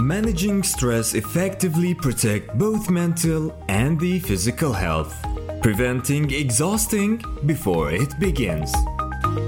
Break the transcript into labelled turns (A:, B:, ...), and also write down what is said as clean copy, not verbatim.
A: Managing stress effectively protects both mental and the physical health, preventing exhausting before it begins.